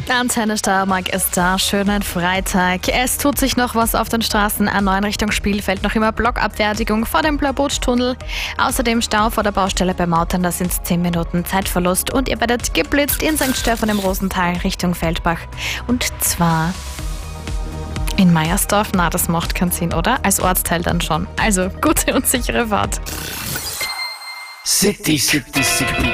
Antenne Steiermark ist da. Schönen Freitag. Es tut sich noch was auf den Straßen A9 Richtung Spielfeld. Noch immer Blockabfertigung vor dem Blaubutsch-Tunnel. Außerdem Stau vor der Baustelle bei Mautern. Da sind 10 Minuten Zeitverlust. Und ihr werdet geblitzt in St. Stephan im Rosental Richtung Feldbach. Und zwar in Meiersdorf. Na, das macht keinen Sinn, oder? Als Ortsteil dann schon. Also, gute und sichere Fahrt. City.